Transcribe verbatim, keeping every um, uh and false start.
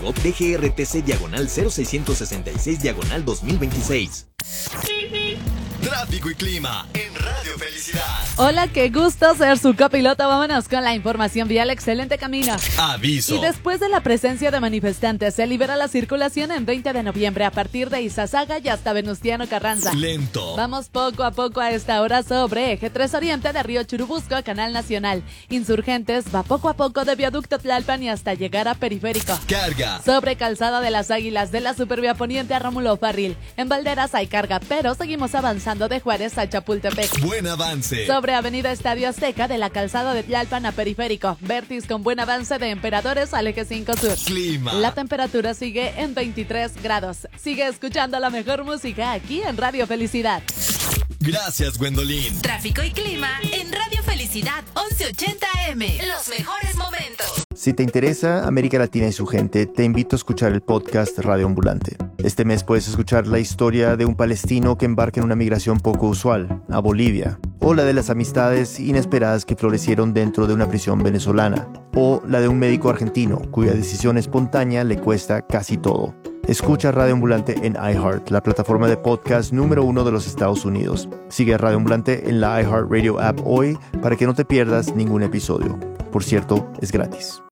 código D G R T C diagonal cero seiscientos sesenta y seis diagonal dos mil veintiséis. Tráfico y clima en Radio Felicidad. Hola, qué gusto ser su copiloto. Vámonos con la información vial. Excelente camino. Aviso. Y después de la presencia de manifestantes, se libera la circulación en veinte de noviembre a partir de Izazaga y hasta Venustiano Carranza. Lento. Vamos poco a poco a esta hora sobre Eje tres Oriente de Río Churubusco a Canal Nacional. Insurgentes va poco a poco de Viaducto Tlalpan y hasta llegar a Periférico. Carga. Sobre Calzada de las Águilas de la Supervía Poniente a Rómulo Farril. En Valderas hay carga, pero seguimos avanzando de Juárez a Chapultepec. Buen avance. Sobre Avenida Estadio Azteca de la Calzada de Tlalpan a Periférico. Vértiz con buen avance de Emperadores al Eje cinco Sur. Clima. La temperatura sigue en veintitrés grados. Sigue escuchando la mejor música aquí en Radio Felicidad. Gracias, Gwendolyn. Tráfico y clima en Radio Felicidad once ochenta A M. Los mejores momentos. Si te interesa América Latina y su gente, te invito a escuchar el podcast Radio Ambulante. Este mes puedes escuchar la historia de un palestino que embarca en una migración poco usual, a Bolivia, o la de las amistades inesperadas que florecieron dentro de una prisión venezolana, o la de un médico argentino cuya decisión espontánea le cuesta casi todo. Escucha Radio Ambulante en iHeart, la plataforma de podcast número uno de los Estados Unidos. Sigue a Radio Ambulante en la iHeartRadio app hoy para que no te pierdas ningún episodio. Por cierto, es gratis.